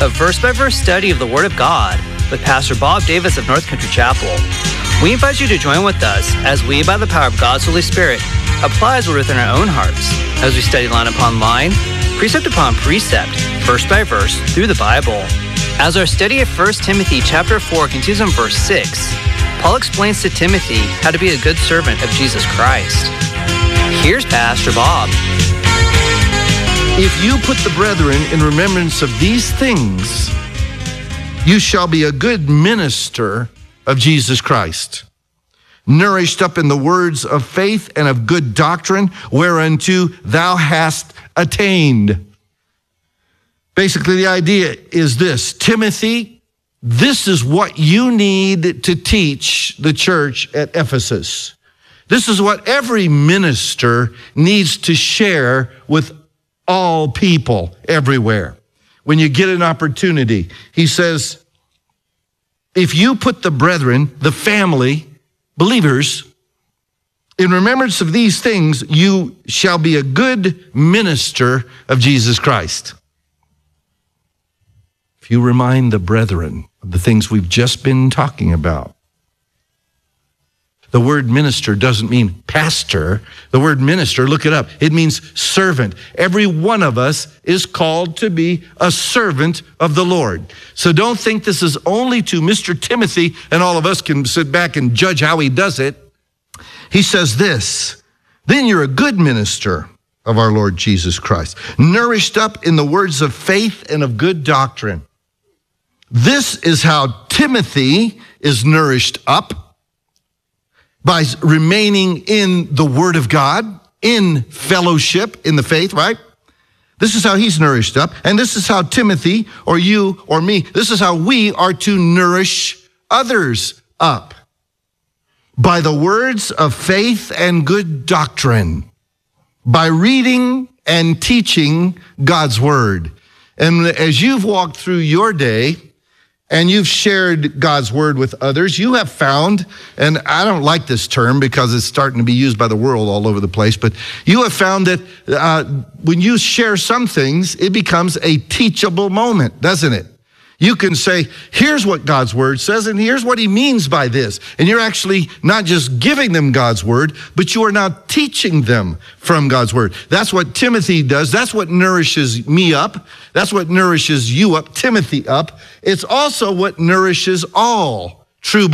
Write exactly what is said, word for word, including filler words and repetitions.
a verse-by-verse study of the Word of God with Pastor Bob Davis of North Country Chapel. We invite you to join with us as we, by the power of God's Holy Spirit, apply His Word within our own hearts as we study line upon line, precept upon precept, verse by verse, through the Bible. As our study of First Timothy chapter four continues in verse six, Paul explains to Timothy how to be a good servant of Jesus Christ. Here's Pastor Bob. If you put the brethren in remembrance of these things, you shall be a good minister of Jesus Christ, nourished up in the words of faith and of good doctrine, whereunto thou hast attained. Basically, the idea is this: Timothy, this is what you need to teach the church at Ephesus. This is what every minister needs to share with all people everywhere. When you get an opportunity, he says, if you put the brethren, the family, believers, in remembrance of these things, you shall be a good minister of Jesus Christ. If you remind the brethren of the things we've just been talking about. The word minister doesn't mean pastor. The word minister, look it up, it means servant. Every one of us is called to be a servant of the Lord. So don't think this is only to Mister Timothy and all of us can sit back and judge how he does it. He says this: then you're a good minister of our Lord Jesus Christ, nourished up in the words of faith and of good doctrine. This is how Timothy is nourished up, by remaining in the Word of God, in fellowship, in the faith, right? This is how he's nourished up. And this is how Timothy, or you, or me, this is how we are to nourish others up. By the words of faith and good doctrine. By reading and teaching God's Word. And as you've walked through your day, and you've shared God's Word with others, you have found, and I don't like this term because it's starting to be used by the world all over the place, but you have found that uh, when you share some things, it becomes a teachable moment, doesn't it? You can say, here's what God's Word says, and here's what he means by this. And you're actually not just giving them God's Word, but you are now teaching them from God's Word. That's what Timothy does. That's what nourishes me up. That's what nourishes you up, Timothy up. It's also what nourishes all true believers.